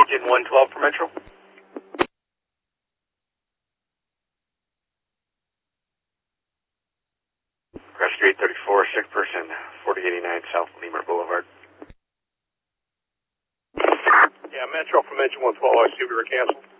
Engine 112 for Metro. Crash Street 34, sick person, 4089 South Lemur Boulevard. Yeah, Metro from Engine 112, I see we were canceled.